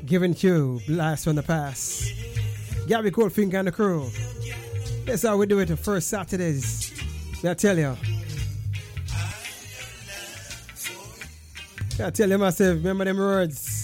Giving you blast from the past. Gabby Goldfinger and the crew. That's how we do it the first Saturdays. I tell you. I tell you myself, remember them words.